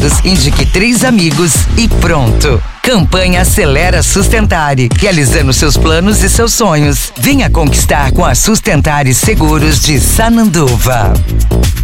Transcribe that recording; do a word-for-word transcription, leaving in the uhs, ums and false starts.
convidados, indique três amigos e pronto. Campanha Acelera Sustentare, realizando seus planos e seus sonhos. Venha conquistar com a Sustentare Seguros de Sananduva.